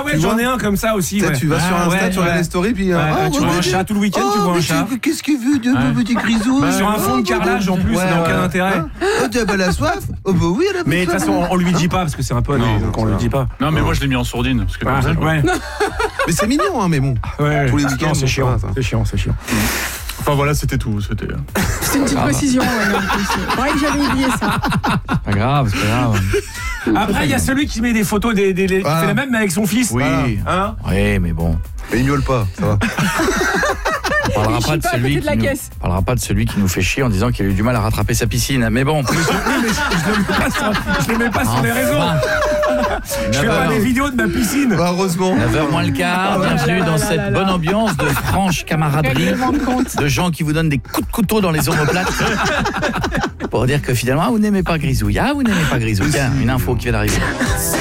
ouais, j'en ai un comme ça aussi. Ouais. Tu vas sur Insta, tu regardes les stories, puis tu vois un chat tout le week-end, tu vois un chat. Qu'est-ce qu'il veut de petit grisou Sur un fond de carrelage en plus, ça n'a aucun intérêt. Tu as pas la soif? Oh bah oui, elle a pas Mais de toute façon, on lui dit pas parce que c'est un pote, donc on lui dit pas. Non, mais moi je l'ai mis en sourdine parce que comme ça. Ouais. Mais c'est mignon, hein, mais bon. Ouais. Tous les week-ends, c'est chiant. C'est chiant. Enfin voilà, c'était tout. C'est une petite précision. Ouais, que j'avais oublié ça. Pas grave, c'est pas grave. Après, il y a celui qui met des photos, qui fait la même mais avec son fils. Oui, hein oui, mais bon. Mais il miaule pas, ça va. On parlera pas de celui qui nous fait chier en disant qu'il a eu du mal à rattraper sa piscine. Mais bon. Je le mets pas sur les réseaux. Je fais pas des vidéos de ma piscine. Heureusement. 9h moins le quart, bienvenue dans cette bonne ambiance de franche camaraderie, de gens qui vous donnent des coups de couteau dans les omoplates pour dire que finalement, vous n'aimez pas Grisouille. Vous n'aimez pas Grisouille. Tiens, une info qui vient d'arriver.